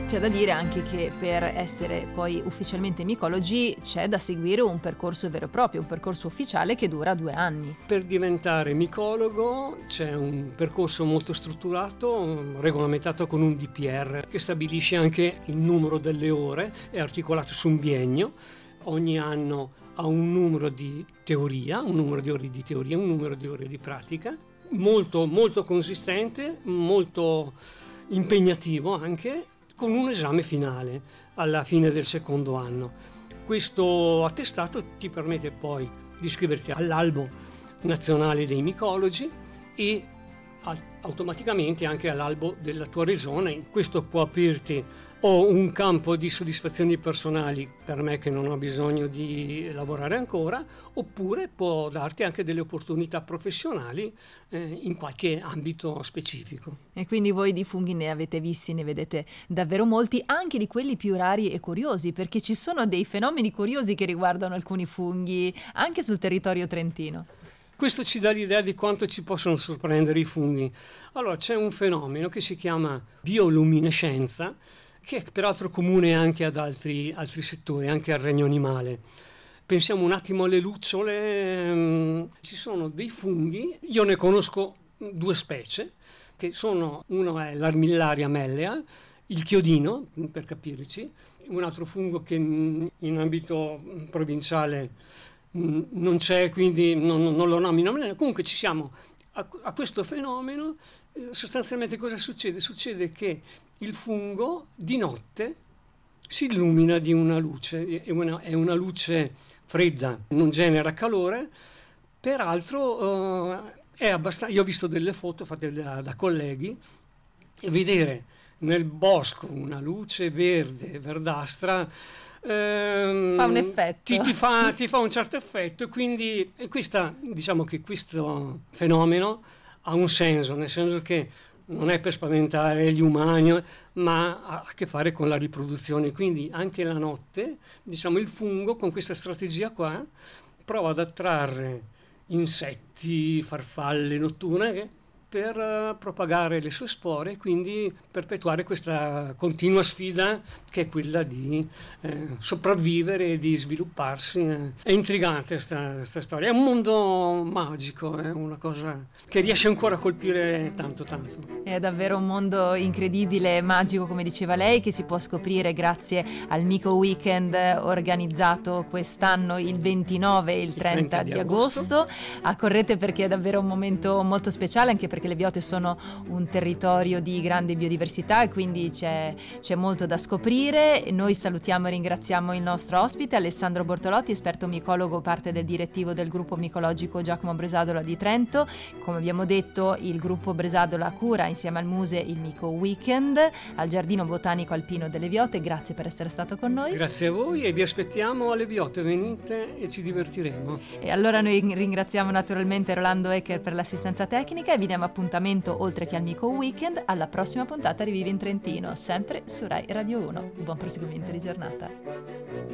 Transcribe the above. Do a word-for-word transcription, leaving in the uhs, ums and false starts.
C'è da dire anche che per essere poi ufficialmente micologi c'è da seguire un percorso vero e proprio, un percorso ufficiale che dura due anni. Per diventare micologo c'è un percorso molto strutturato, regolamentato con un D P R che stabilisce anche il numero delle ore, è articolato su un biennio. Ogni anno ha un numero di teoria, un numero di ore di teoria, un numero di ore di pratica, molto, molto consistente, molto impegnativo anche, con un esame finale alla fine del secondo anno. Questo attestato ti permette poi di iscriverti all'albo nazionale dei micologi e automaticamente anche all'albo della tua regione. Questo può aprirti o un campo di soddisfazioni personali per me che non ho bisogno di lavorare ancora, oppure può darti anche delle opportunità professionali eh, in qualche ambito specifico. E quindi voi di funghi ne avete visti, ne vedete davvero molti, anche di quelli più rari e curiosi, perché ci sono dei fenomeni curiosi che riguardano alcuni funghi anche sul territorio trentino. Questo ci dà l'idea di quanto ci possono sorprendere i funghi. Allora, c'è un fenomeno che si chiama bioluminescenza, che è peraltro comune anche ad altri, altri settori, anche al regno animale. Pensiamo un attimo alle lucciole. Ci sono dei funghi, io ne conosco due specie, che sono, uno è l'Armillaria mellea, il chiodino, per capirci, un altro fungo che in ambito provinciale non c'è, quindi non, non lo nomino. Comunque ci siamo a, a questo fenomeno. Sostanzialmente cosa succede? Succede che il fungo di notte si illumina di una luce, è una, è una luce fredda, non genera calore, peraltro eh, è abbastanza. Io ho visto delle foto fatte da, da colleghi, e vedere nel bosco una luce verde, verdastra, ehm, fa un effetto. Ti, ti, fa, ti fa un certo effetto, e quindi e questa, diciamo che questo fenomeno ha un senso, nel senso che non è per spaventare gli umani, ma ha a che fare con la riproduzione. Quindi anche la notte, diciamo, il fungo con questa strategia qua prova ad attrarre insetti, farfalle notturne per uh, propagare le sue spore e quindi perpetuare questa continua sfida che è quella di eh, sopravvivere e di svilupparsi. È intrigante questa storia, è un mondo magico, è una cosa che riesce ancora a colpire tanto tanto. È davvero un mondo incredibile e magico, come diceva lei, che si può scoprire grazie al Mico Weekend organizzato quest'anno il ventinove e il trenta di agosto. Accorrete perché è davvero un momento molto speciale, anche perché perché le Viote sono un territorio di grande biodiversità e quindi c'è, c'è molto da scoprire. Noi salutiamo e ringraziamo il nostro ospite Alessandro Bortolotti, esperto micologo, parte del direttivo del gruppo micologico Giacomo Bresadola di Trento. Come abbiamo detto, il gruppo Bresadola cura insieme al Muse il Mico Weekend al Giardino Botanico Alpino delle Viote. Grazie per essere stato con noi. Grazie a voi e vi aspettiamo alle Viote, venite e ci divertiremo. E allora noi ringraziamo naturalmente Rolando Ecker per l'assistenza tecnica e vi diamo appuntamento, oltre che al Mico Weekend, alla prossima puntata di Vivi in Trentino, sempre su Rai Radio uno. Buon proseguimento di giornata.